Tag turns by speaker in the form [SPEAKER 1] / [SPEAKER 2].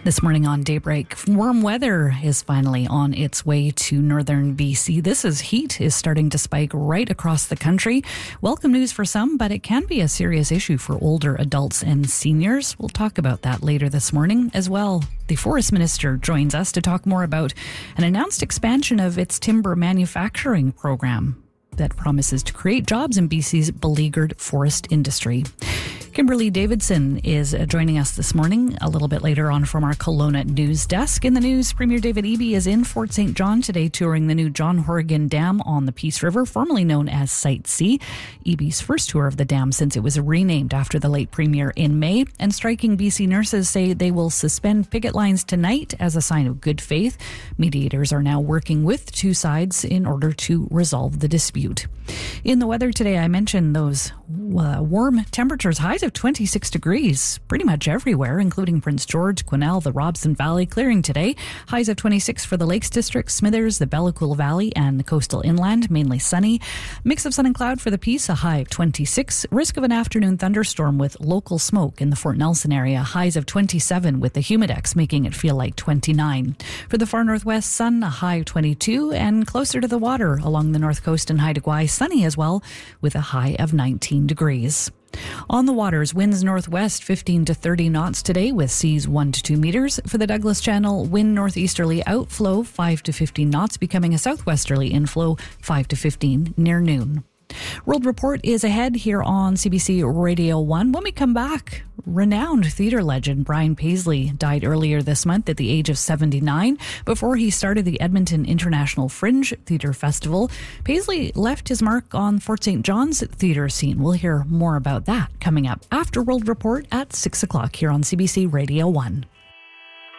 [SPEAKER 1] This morning on Daybreak, warm weather is finally on its way to northern BC. Heat is starting to spike right across the country. Welcome news for some, but it can be a serious issue for older adults and seniors. We'll talk about that later this morning as well. The Forest Minister joins us to talk more about an announced expansion of its timber manufacturing program that promises to create jobs in BC's beleaguered forest industry. Kimberly Davidson is joining us this morning a little bit later on from our Kelowna news desk. In the news, Premier David Eby is in Fort St. John today touring the new John Horgan Dam on the Peace River, formerly known as Site C. Eby's first tour of the dam since it was renamed after the late Premier in May. And striking BC nurses say they will suspend picket lines tonight as a sign of good faith. Mediators are now working with two sides in order to resolve the dispute. In the weather today, I mentioned those warm temperatures, highs of 26 degrees pretty much everywhere, including Prince George, Quesnel, the Robson Valley, clearing today. Highs of 26 for the Lakes District, Smithers, the Bellacool Valley, and the coastal inland, mainly sunny. Mix of sun and cloud for the Peace, a high of 26. Risk of an afternoon thunderstorm with local smoke in the Fort Nelson area. Highs of 27 with the Humidex making it feel like 29. For the far northwest, sun, a high of 22, and closer to the water along the north coast and Haida Gwaii, sunny as well with a high of 19 degrees. On the waters, winds northwest 15 to 30 knots today with seas 1 to 2 meters. For the Douglas Channel, wind northeasterly outflow 5 to 15 knots, becoming a southwesterly inflow 5 to 15 near noon. World Report is ahead here on CBC Radio 1. When we come back, renowned theatre legend Brian Paisley died earlier this month at the age of 79 before he started the Edmonton International Fringe Theatre Festival. Paisley left his mark on Fort St. John's theatre scene. We'll hear more about that coming up after World Report at 6 o'clock here on CBC Radio 1.